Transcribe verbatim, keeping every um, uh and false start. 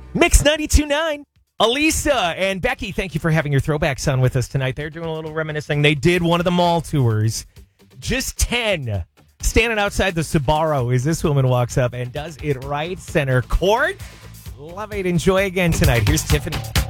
Mix ninety-two point nine. Elisa and Becky, thank you for having your throwback son with us tonight. They're doing a little reminiscing. They did one of the mall tours. Just ten. Standing outside the Sbarro as this woman walks up and does it right center court. Love it. Enjoy again tonight. Here's Tiffany.